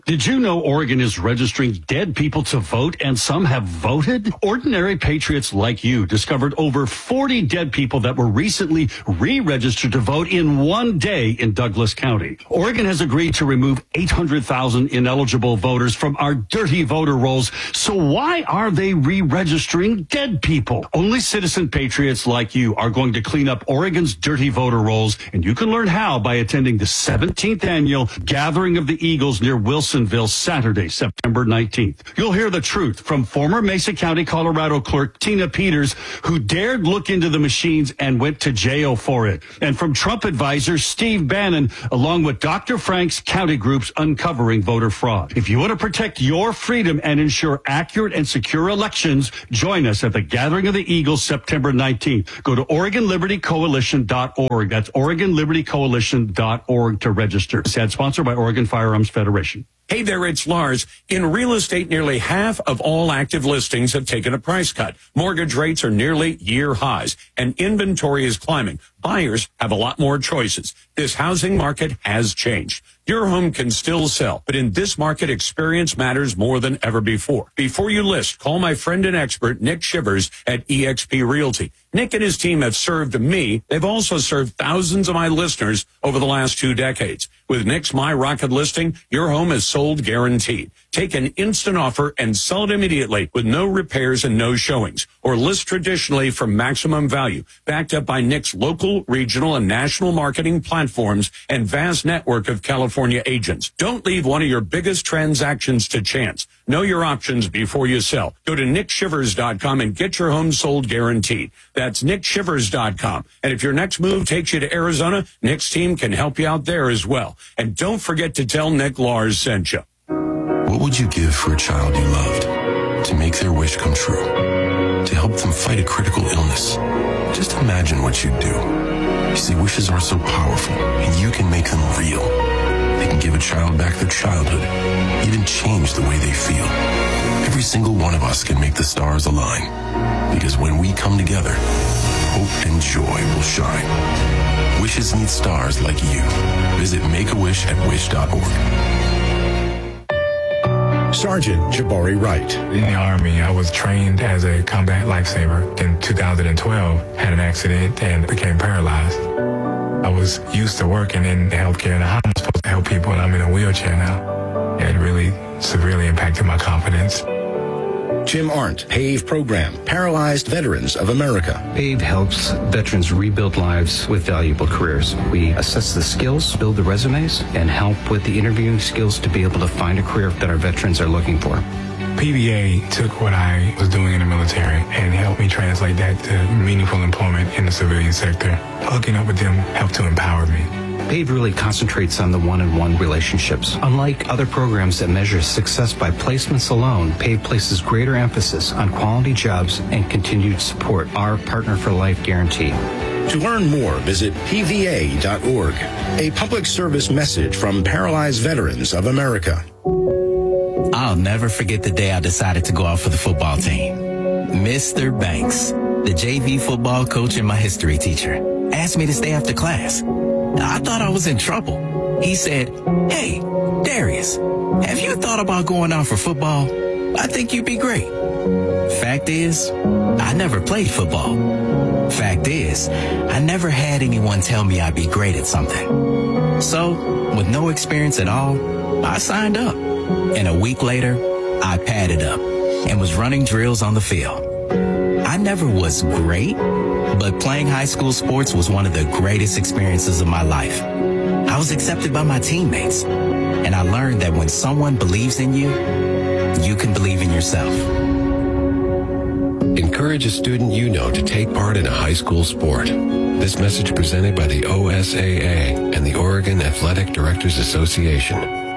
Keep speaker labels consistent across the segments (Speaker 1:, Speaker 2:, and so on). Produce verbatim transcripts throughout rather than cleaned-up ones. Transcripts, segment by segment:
Speaker 1: Did you know Oregon is registering dead people to vote, and some have voted? Ordinary patriots like you discovered over forty dead people that were recently re-registered to vote in one day in Douglas County. Oregon has agreed to remove eight hundred thousand ineligible voters from our dirty voter rolls. So why are they re-registering dead people? Only citizen patriots like you are going to clean up Oregon's dirty voter rolls, and you can learn how by attending the seventeenth annual Gathering of the Eagles near Wilsonville, Saturday, September nineteenth. You'll hear the truth from former Mesa County, Colorado clerk Tina Peters, who dared look into the machines and went to jail for it. And from Trump advisor Steve Bannon, along with Doctor Frank's county groups uncovering voter fraud. If you want to protect your freedom and ensure accurate and secure elections, join us at the Gathering of the Eagles, September nineteenth. Go to Oregon Liberty Coalition dot org. That's Oregon Liberty Coalition dot org to register. This ad sponsored by Oregon Firearms Federation.
Speaker 2: Hey there, it's Lars. In real estate, nearly half of all active listings have taken a price cut. Mortgage rates are nearly year highs, and inventory is climbing. Buyers have a lot more choices. This housing market has changed. Your home can still sell, but in this market, experience matters more than ever before. Before you list, call my friend and expert, Nick Shivers at E X P Realty. Nick and his team have served me. They've also served thousands of my listeners over the last two decades. With Nick's My Rocket listing, your home is sold guaranteed. Take an instant offer and sell it immediately with no repairs and no showings, or list traditionally for maximum value, backed up by Nick's local, regional, and national marketing platforms and vast network of California agents. Don't leave one of your biggest transactions to chance. Know your options before you sell. Go to Nick Shivers dot com and get your home sold guaranteed. That's Nick Shivers dot com. And if your next move takes you to Arizona, Nick's team can help you out there as well. And don't forget to tell Nick Lars sent you.
Speaker 3: What would you give for a child you loved? To make their wish come true? To help them fight a critical illness? Just imagine what you'd do. You see, wishes are so powerful, and you can make them real. They can give a child back their childhood, even change the way they feel. Every single one of us can make the stars align. Because when we come together, hope and joy will shine. Wishes need stars like you. Visit Make a Wish at wish dot org.
Speaker 4: Sergeant Jabari Wright.
Speaker 5: In the Army, I was trained as a combat lifesaver. In two thousand twelve, had an accident and became paralyzed. I was used to working in healthcare, and I'm supposed to help people, and I'm in a wheelchair now. It really severely impacted my confidence.
Speaker 4: Jim Arndt, PAVE program, Paralyzed Veterans of America.
Speaker 6: PAVE helps veterans rebuild lives with valuable careers. We assess the skills, build the resumes, and help with the interviewing skills to be able to find a career that our veterans are looking for.
Speaker 5: P V A took what I was doing in the military and helped me translate that to meaningful employment in the civilian sector. Hooking up with them helped to empower me.
Speaker 6: PAVE really concentrates on the one-on-one relationships. Unlike other programs that measure success by placements alone, PAVE places greater emphasis on quality jobs and continued support. Our Partner for Life guarantee.
Speaker 4: To learn more, visit P V A dot org. A public service message from Paralyzed Veterans of America.
Speaker 7: I'll never forget the day I decided to go out for the football team. Mister Banks, the J V football coach and my history teacher, asked me to stay after class. I thought I was in trouble. He said, "Hey, Darius, have you thought about going out for football? I think you'd be great." Fact is, I never played football. Fact is, I never had anyone tell me I'd be great at something. So, with no experience at all, I signed up. And a week later, I padded up and was running drills on the field. I never was great, but playing high school sports was one of the greatest experiences of my life. I was accepted by my teammates, and I learned that when someone believes in you, you can believe in yourself.
Speaker 3: Encourage a student you know to take part in a high school sport. This message presented by the O S A A and the Oregon Athletic Directors Association.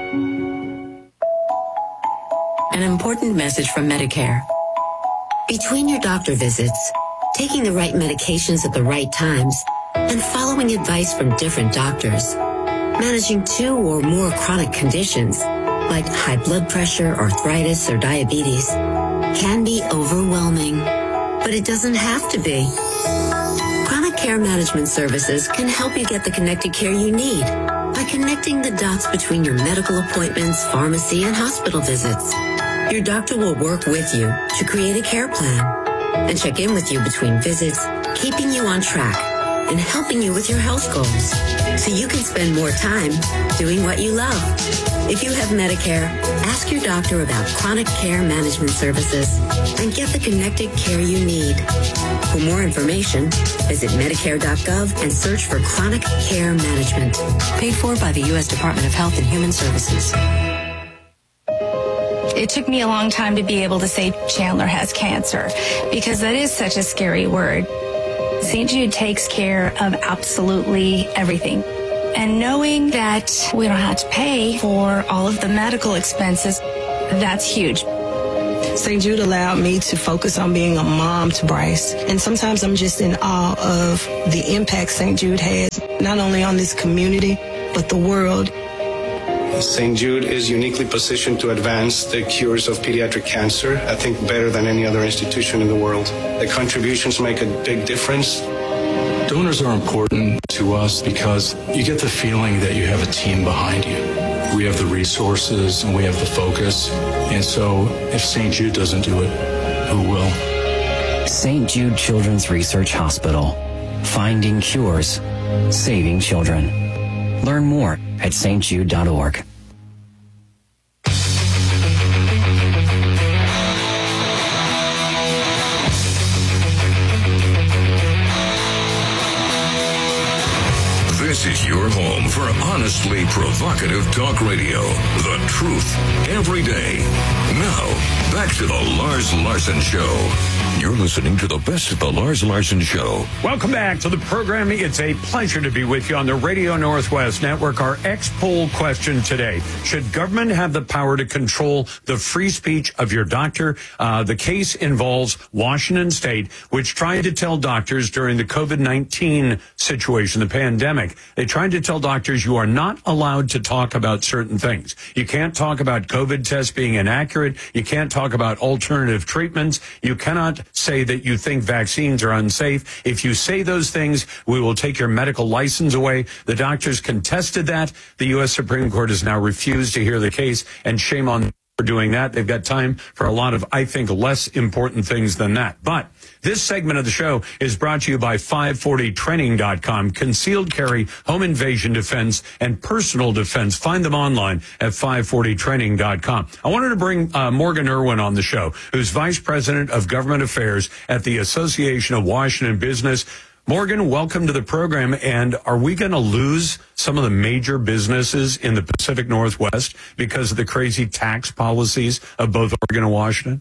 Speaker 8: An important message from Medicare. Between your doctor visits, taking the right medications at the right times, and following advice from different doctors, managing two or more chronic conditions, like high blood pressure, arthritis, or diabetes, can be overwhelming, but it doesn't have to be. Chronic Care Management Services can help you get the connected care you need by by connecting the dots between your medical appointments, pharmacy, and hospital visits. Your doctor will work with you to create a care plan and check in with you between visits, keeping you on track and helping you with your health goals so you can spend more time doing what you love. If you have Medicare, ask your doctor about chronic care management services and get the connected care you need. For more information, visit Medicare dot gov and search for Chronic Care Management. Paid for by the U S Department of Health and Human Services.
Speaker 9: It took me a long time to be able to say Chandler has cancer because that is such a scary word. Saint Jude takes care of absolutely everything. And knowing that we don't have to pay for all of the medical expenses, that's huge.
Speaker 10: Saint Jude allowed me to focus on being a mom to Bryce. And sometimes I'm just in awe of the impact Saint Jude has, not only on this community, but the world.
Speaker 11: Saint Jude is uniquely positioned to advance the cures of pediatric cancer, I think better than any other institution in the world. The contributions make a big difference.
Speaker 3: Donors are important to us because you get the feeling that you have a team behind you. We have the resources and we have the focus. And so if Saint Jude doesn't do it, who will?
Speaker 12: Saint Jude Children's Research Hospital. Finding cures. Saving children. Learn more at S T jude dot org.
Speaker 13: This is your home for honestly provocative talk radio. The truth every day. Now, back to the Lars Larson Show. You're listening to the best of the Lars Larson Show.
Speaker 2: Welcome back to the program. It's a pleasure to be with you on the Radio Northwest Network. Our X-Poll question today: should government have the power to control the free speech of your doctor? Uh, the case involves Washington State, which tried to tell doctors during the COVID nineteen situation, the pandemic, they tried to tell doctors you are not allowed to talk about certain things. You can't talk about COVID tests being inaccurate. You can't talk about alternative treatments. You cannot say that you think vaccines are unsafe. If you say those things, we will take your medical license away. The doctors contested that. The U S Supreme Court has now refused to hear the case, and shame on them for doing that. They've got time for a lot of, I think, less important things than that. But this segment of the show is brought to you by five forty training dot com. Concealed carry, home invasion defense, and personal defense. Find them online at five forty training dot com. I wanted to bring uh, Morgan Irwin on the show, who's Vice President of Government Affairs at the Association of Washington Business. Morgan, welcome to the program. And are we going to lose some of the major businesses in the Pacific Northwest because of the crazy tax policies of both Oregon and Washington?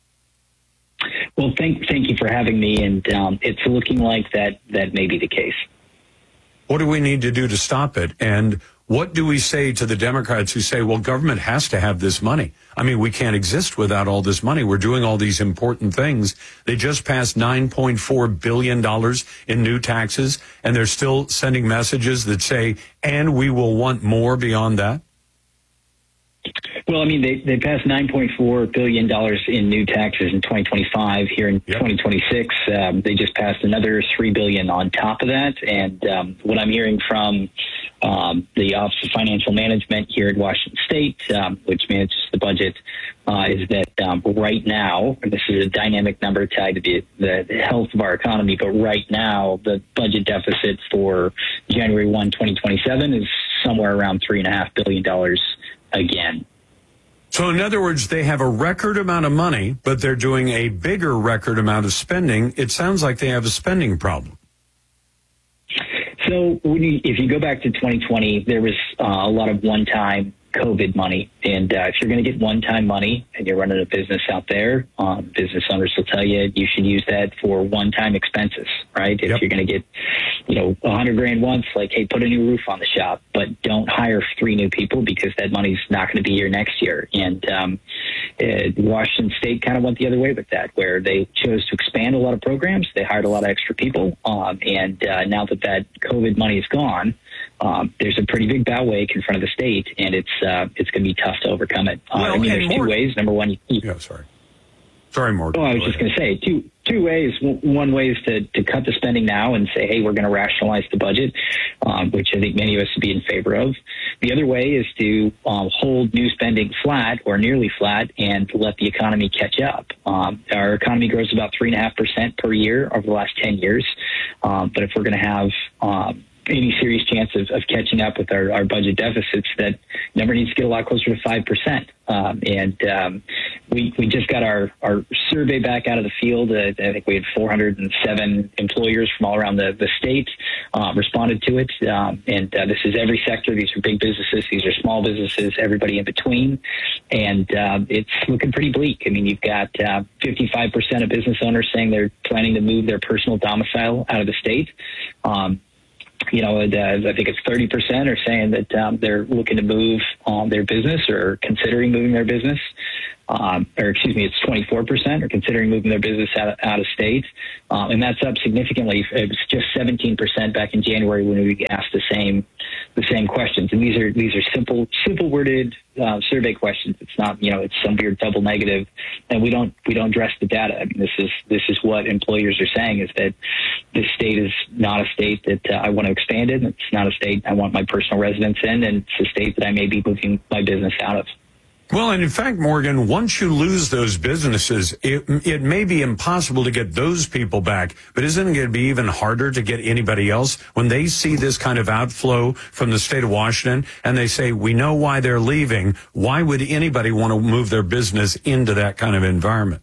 Speaker 14: Well, thank thank you for having me, and um, it's looking like that that may be the case.
Speaker 2: What do we need to do to stop it? And what do we say to the Democrats who say, well, government has to have this money? I mean, we can't exist without all this money. We're doing all these important things. They just passed nine point four billion dollars in new taxes, and they're still sending messages that say, and we will want more beyond that.
Speaker 14: Well, I mean, they, they passed nine point four billion dollars in new taxes in twenty twenty-five. Here in yep. twenty twenty-six, um, they just passed another three billion dollars on top of that. And um, what I'm hearing from um, the Office of Financial Management here at Washington State, um, which manages the budget, uh, is that um, right now, and this is a dynamic number tied to the, the health of our economy, but right now, the budget deficit for January first, twenty twenty-seven is somewhere around three point five billion dollars again.
Speaker 2: So in other words, they have a record amount of money, but they're doing a bigger record amount of spending. It sounds like they have a spending problem.
Speaker 14: So when you, if you go back to twenty twenty, there was uh, a lot of one-time COVID money. And uh, if you're going to get one-time money and you're running a business out there, um, business owners will tell you you should use that for one-time expenses, right? If yep. you're going to get, you know, a hundred grand once, like, hey, put a new roof on the shop, but don't hire three new people because that money's not going to be here next year. And um, uh, Washington State kind of went the other way with that, where they chose to expand a lot of programs. They hired a lot of extra people. Um, and uh, now that that COVID money is gone, Um, there's a pretty big bow wake in front of the state, and it's uh, it's going to be tough to overcome it. Uh,
Speaker 2: Well,
Speaker 14: I mean, there's
Speaker 2: more,
Speaker 14: two ways. Number one, you, you,
Speaker 2: yeah, sorry. Sorry, Morgan.
Speaker 14: Oh, I was just going to say two two ways. One way is to, to cut the spending now and say, hey, we're going to rationalize the budget, um, which I think many of us would be in favor of. The other way is to um, hold new spending flat or nearly flat and let the economy catch up. Um, our economy grows about three and a half percent per year over the last ten years. Um, but if we're going to have um, any serious chance of, of catching up with our, our budget deficits, that number needs to get a lot closer to five percent. Um, and um, we we just got our, our survey back out of the field. Uh, I think we had four hundred seven employers from all around the, the state uh, responded to it. Um, and uh, this is every sector. These are big businesses. These are small businesses, everybody in between. And um, it's looking pretty bleak. I mean, you've got uh, fifty-five percent of business owners saying they're planning to move their personal domicile out of the state. Um, You know, uh, I think it's thirty percent are saying that um, they're looking to move um, their business or considering moving their business. Um, or excuse me, it's twenty-four percent are considering moving their business out, out of state. Um, and that's up significantly. It was just seventeen percent back in January when we asked the same the same questions. And these are these are simple, simple worded uh, survey questions. It's not, you know, it's some weird double negative, and we don't we don't dress the data. I mean, this is this is what employers are saying, is that this state is not a state that uh, I want to expand in. It's not a state I want my personal residence in, and it's a state that I may be moving my business out of.
Speaker 2: Well, and in fact, Morgan, once you lose those businesses, it, it may be impossible to get those people back. But isn't it going to be even harder to get anybody else when they see this kind of outflow from the state of Washington and they say, we know why they're leaving? Why would anybody want to move their business into that kind of environment?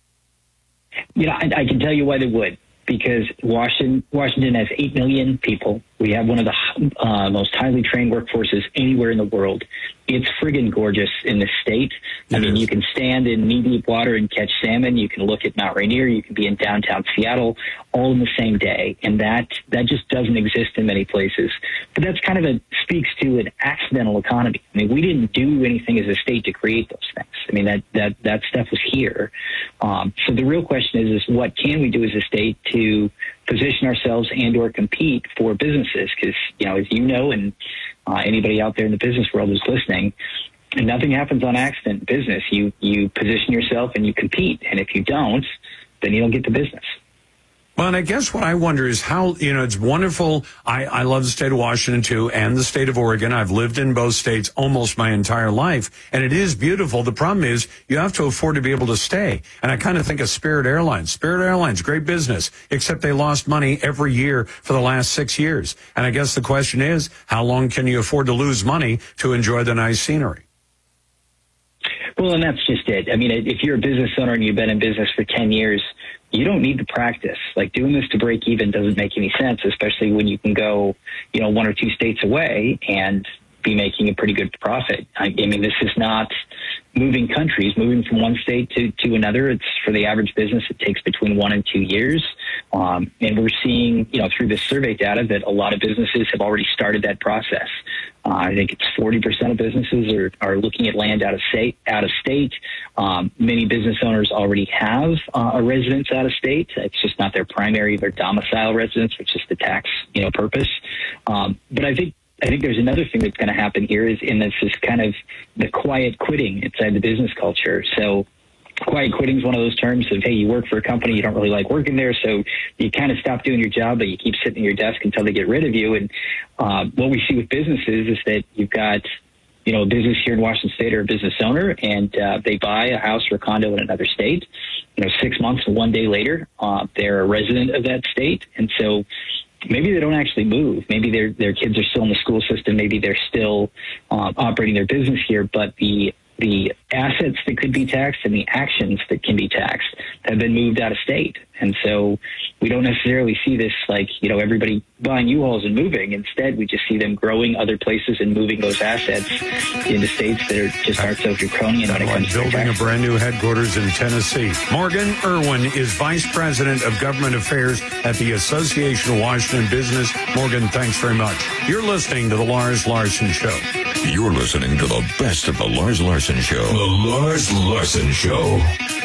Speaker 14: You know, I, I can tell you why they would. Because Washington, Washington has eight million people. We have one of the uh, most highly trained workforces anywhere in the world. It's friggin' gorgeous in this state. I mean, you can stand in knee-deep water and catch salmon. You can look at Mount Rainier. You can be in downtown Seattle all in the same day. And that that just doesn't exist in many places. But that's kind of a speaks to an accidental economy. I mean, we didn't do anything as a state to create those things. I mean, that that, that stuff was here. Um, so the real question is, is what can we do as a state to position ourselves and or compete for businesses? Because, you know, as you know, and uh, anybody out there in the business world who's listening, nothing happens on accident in business. You, you position yourself and you compete. And if you don't, then you don't get the business.
Speaker 2: Well, and I guess what I wonder is how, you know, it's wonderful. I, I love the state of Washington, too, and the state of Oregon. I've lived in both states almost my entire life, and it is beautiful. The problem is you have to afford to be able to stay. And I kind of think of Spirit Airlines. Spirit Airlines, great business, except they lost money every year for the last six years. And I guess the question is, how long can you afford to lose money to enjoy the nice scenery?
Speaker 14: Well, and that's just it. I mean, if you're a business owner and you've been in business for ten years, you don't need the practice. Like, doing this to break even doesn't make any sense, especially when you can go, you know, one or two states away and be making a pretty good profit. I, I mean, this is not moving countries, moving from one state to, to another. It's, for the average business, it takes between one and two years. Um, and we're seeing, you know, through this survey data that a lot of businesses have already started that process. Uh, I think it's forty percent of businesses are, are looking at land out of state. Out of state. Um, many business owners already have uh, a residence out of state. It's just not their primary, their domicile residence, which is the tax, you know, purpose. Um, but I think I think there's another thing that's going to happen here is, and this is kind of the quiet quitting inside the business culture. So quiet quitting is one of those terms of, hey, you work for a company, you don't really like working there, so you kind of stop doing your job, but you keep sitting at your desk until they get rid of you. And uh, what we see with businesses is that you've got, you know, a business here in Washington State or a business owner, and uh, they buy a house or a condo in another state. You know, six months and one day later, uh, they're a resident of that state. And so maybe they don't actually move. Maybe their their kids are still in the school system. Maybe they're still um, operating their business here, but the the assets that could be taxed and the actions that can be taxed have been moved out of state. And so we don't necessarily see this like, you know, everybody buying U-Hauls and moving. Instead, we just see them growing other places and moving those assets into states that are just aren't so draconian when it comes to
Speaker 2: building a brand new headquarters in Tennessee. Morgan Irwin is Vice President of Government Affairs at the Association of Washington Business. Morgan, thanks very much. You're listening to The Lars Larson Show.
Speaker 13: You're listening to the best of The Lars Larson Show. The Lars Larson Show.